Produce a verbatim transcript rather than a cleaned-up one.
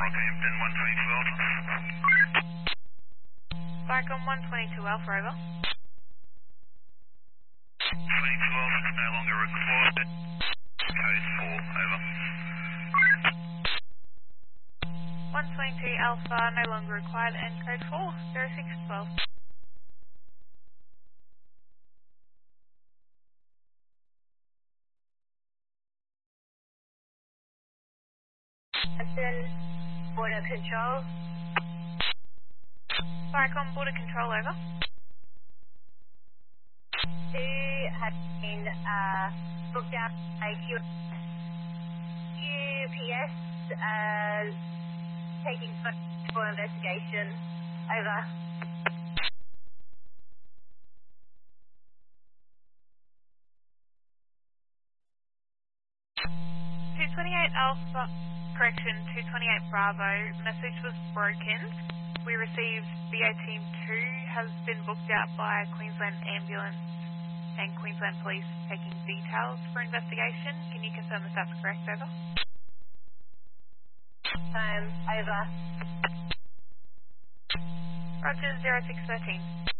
Rockhampton one twenty-two Alpha. Vicom one twenty-two Alpha, over. twenty-two Alpha is no longer required. Code four, over. one twenty-two Alpha, no longer required, and code four, zero six twelve. Captain, border control. Vicom border control, over. Two have been uh, booked out by Q P S, uh, taking for investigation. Over. two twenty-eight Alpha, correction, two twenty-eight Bravo, message was broken. We received B O Team two has been booked out by Queensland Ambulance and Queensland Police taking details for investigation. Can you confirm if that's correct, over? Um, over. Roger, zero six one three.